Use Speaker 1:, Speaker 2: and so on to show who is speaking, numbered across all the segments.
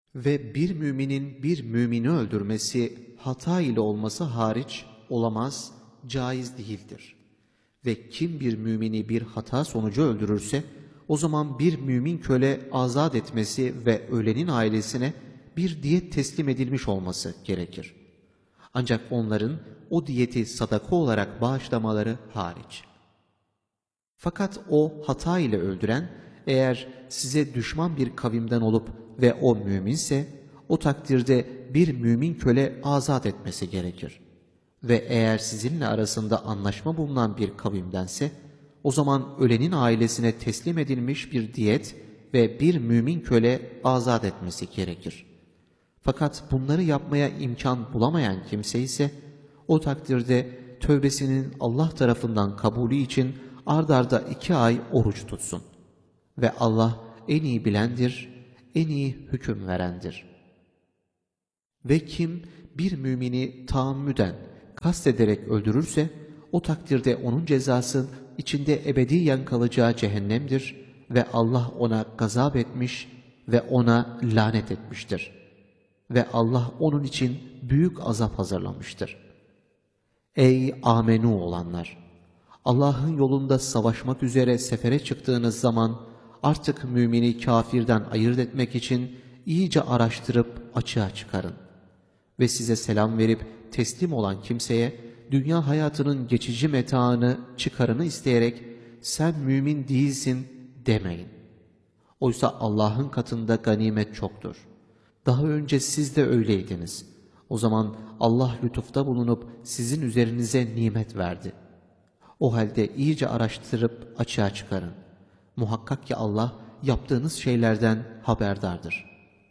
Speaker 1: Ve bir müminin bir mümini öldürmesi hata ile olması hariç olamaz, caiz değildir. Ve kim bir mümini bir hata sonucu öldürürse, o zaman bir mümin köle azat etmesi ve ölenin ailesine bir diyet teslim edilmiş olması gerekir. Ancak onların o diyeti sadaka olarak bağışlamaları hariç. Fakat o hata ile öldüren, eğer size düşman bir kavimden olup ve o müminse, o takdirde bir mümin köle azat etmesi gerekir. Ve eğer sizinle arasında anlaşma bulunan bir kavimdense, o zaman ölenin ailesine teslim edilmiş bir diyet ve bir mümin köle azat etmesi gerekir. Fakat bunları yapmaya imkan bulamayan kimse ise, o takdirde tövbesinin Allah tarafından kabulü için ard arda 2 ay oruç tutsun. Ve Allah en iyi bilendir, en iyi hüküm verendir. Ve kim bir mümini taammüden, kastederek öldürürse, o takdirde onun cezası içinde ebediyen kalacağı cehennemdir ve Allah ona gazap etmiş ve ona lanet etmiştir. Ve Allah onun için büyük azap hazırlamıştır. Ey amenu olanlar! Allah'ın yolunda savaşmak üzere sefere çıktığınız zaman artık mümini kafirden ayırt etmek için iyice araştırıp açığa çıkarın. Ve size selam verip teslim olan kimseye dünya hayatının geçici metaını, çıkarını isteyerek sen mümin değilsin demeyin. Oysa Allah'ın katında ganimet çoktur. Daha önce siz de öyleydiniz. O zaman Allah lütufta bulunup sizin üzerinize nimet verdi. O halde iyice araştırıp açığa çıkarın. Muhakkak ki Allah yaptığınız şeylerden haberdardır.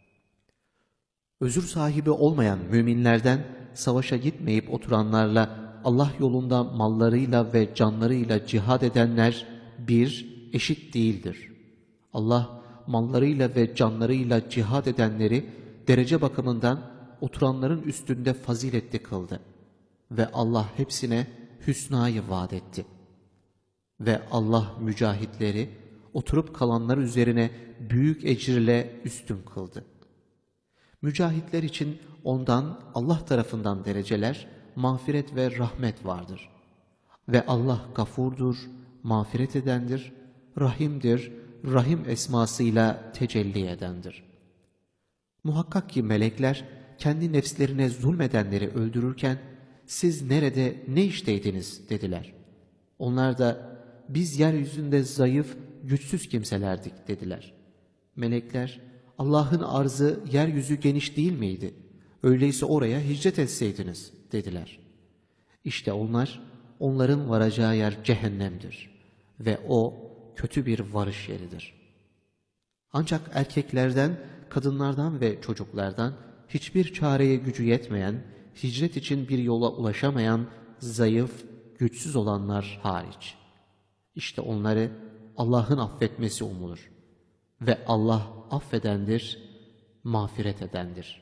Speaker 1: Özür sahibi olmayan müminlerden savaşa gitmeyip oturanlarla Allah yolunda mallarıyla ve canlarıyla cihad edenler eşit değildir. Allah mallarıyla ve canlarıyla cihad edenleri derece bakımından oturanların üstünde faziletli kıldı. Ve Allah hepsine hüsnayı vaat etti. Ve Allah mücahitleri oturup kalanlar üzerine büyük ecirle üstün kıldı. Mücahitler için ondan Allah tarafından dereceler, mağfiret ve rahmet vardır. Ve Allah gafurdur, mağfiret edendir, rahimdir, rahim esmasıyla tecelli edendir. Muhakkak ki melekler kendi nefslerine zulmedenleri öldürürken, siz nerede, ne işteydiniz dediler. Onlar da biz yeryüzünde zayıf, güçsüz kimselerdik dediler. Melekler, Allah'ın arzı yeryüzü geniş değil miydi? Öyleyse oraya hicret etseydiniz dediler. İşte onlar, onların varacağı yer cehennemdir ve o kötü bir varış yeridir. Ancak erkeklerden, kadınlardan ve çocuklardan hiçbir çareye gücü yetmeyen, hicret için bir yola ulaşamayan, zayıf, güçsüz olanlar hariç. İşte onları Allah'ın affetmesi umulur. Ve Allah affedendir, mağfiret edendir.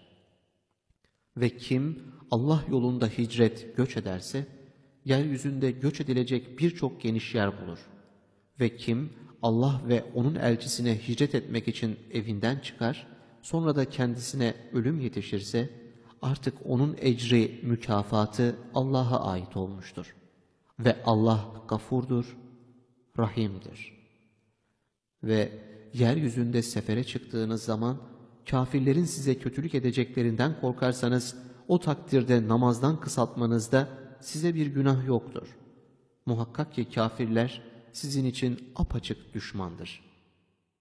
Speaker 1: Ve kim Allah yolunda hicret, göç ederse, yeryüzünde göç edilecek birçok geniş yer bulur. Ve kim Allah ve onun elçisine hicret etmek için evinden çıkar, sonra da kendisine ölüm yetişirse, artık onun ecri, mükafatı Allah'a ait olmuştur. Ve Allah gafurdur, rahimdir. Ve yeryüzünde sefere çıktığınız zaman, kafirlerin size kötülük edeceklerinden korkarsanız, o takdirde namazdan kısaltmanızda size bir günah yoktur. Muhakkak ki kafirler sizin için apaçık düşmandır.